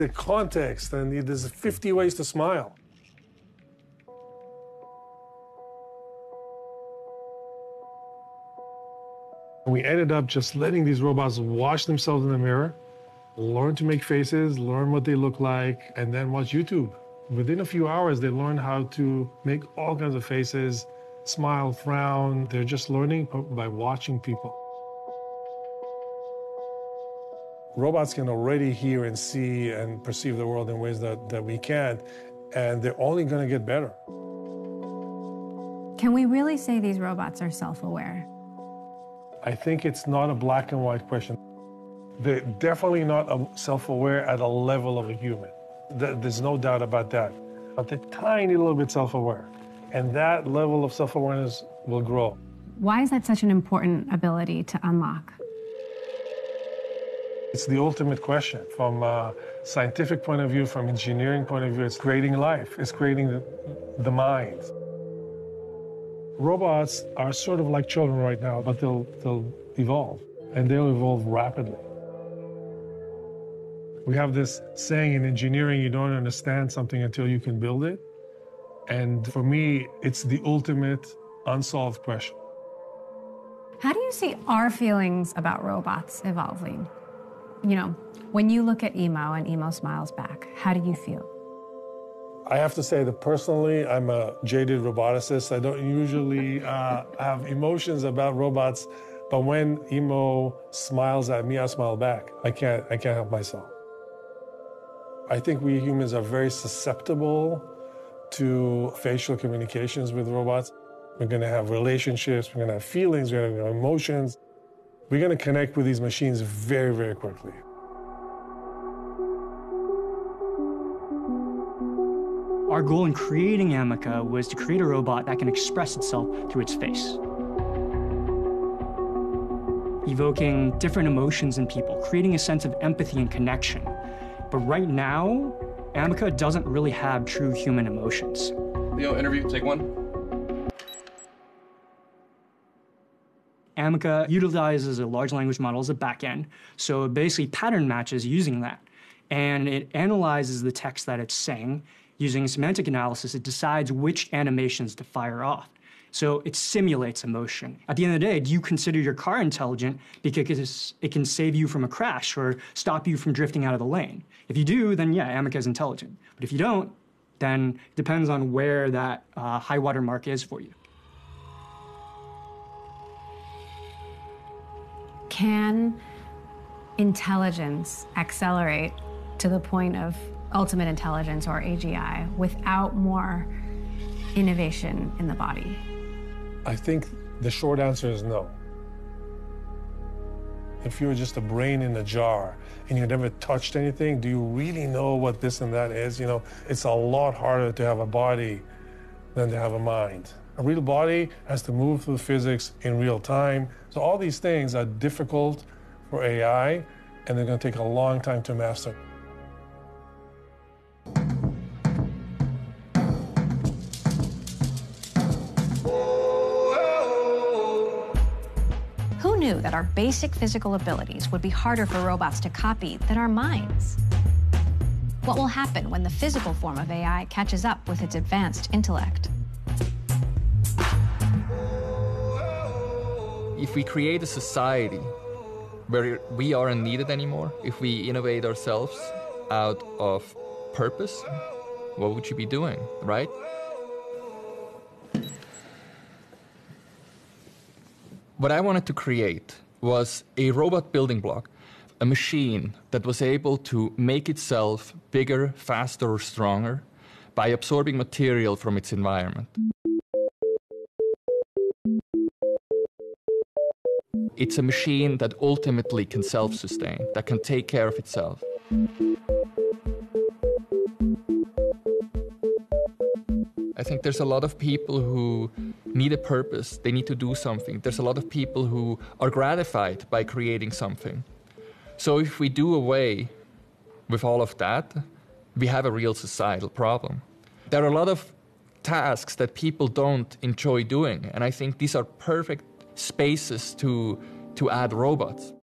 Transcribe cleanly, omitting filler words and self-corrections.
The context, and there's 50 ways to smile. We ended up just letting these robots watch themselves in the mirror, learn to make faces, learn what they look like, and then watch YouTube. Within a few hours, they learn how to make all kinds of faces, smile, frown. They're just learning by watching people. Robots can already hear and see and perceive the world in ways that we can't, and they're only going to get better. Can we really say these robots are self-aware? I think it's not a black and white question. They're definitely not self-aware at a level of a human. There's no doubt about that. But they're tiny little bit self-aware. And that level of self-awareness will grow. Why is that such an important ability to unlock? It's the ultimate question. From a scientific point of view, from engineering point of view, it's creating life. It's creating the mind. Robots are sort of like children right now, but they'll evolve, and they'll evolve rapidly. We have this saying in engineering, you don't understand something until you can build it. And for me, it's the ultimate unsolved question. How do you see our feelings about robots evolving? You know, when you look at Emo and Emo smiles back, how do you feel? I have to say that personally, I'm a jaded roboticist. I don't usually have emotions about robots, but when Emo smiles at me, I smile back. I can't help myself. I think we humans are very susceptible to facial communications with robots. We're going to have relationships, we're going to have feelings, we're going to have emotions. We're going to connect with these machines very, very quickly. Our goal in creating Ameca was to create a robot that can express itself through its face, evoking different emotions in people, creating a sense of empathy and connection. But right now, Ameca doesn't really have true human emotions. Leo, interview, take one. Ameca utilizes a large language model as a backend, so it basically pattern matches using that. And it analyzes the text that it's saying. Using semantic analysis, it decides which animations to fire off. So it simulates emotion. At the end of the day, do you consider your car intelligent because it can save you from a crash or stop you from drifting out of the lane? If you do, then yeah, Ameca is intelligent. But if you don't, then it depends on where that high water mark is for you. Can intelligence accelerate to the point of ultimate intelligence, or AGI, without more innovation in the body? I think the short answer is no. If you were just a brain in a jar and you never touched anything, do you really know what this and that is? You know, it's a lot harder to have a body than to have a mind. A real body has to move through physics in real time. So all these things are difficult for AI, and they're going to take a long time to master. Who knew that our basic physical abilities would be harder for robots to copy than our minds? What will happen when the physical form of AI catches up with its advanced intellect? If we create a society where we aren't needed anymore, if we innovate ourselves out of purpose, what would you be doing, right? What I wanted to create was a robot building block, a machine that was able to make itself bigger, faster, or stronger by absorbing material from its environment. It's a machine that ultimately can self-sustain, that can take care of itself. I think there's a lot of people who need a purpose, they need to do something. There's a lot of people who are gratified by creating something. So if we do away with all of that, we have a real societal problem. There are a lot of tasks that people don't enjoy doing, and I think these are perfect spaces to add robots.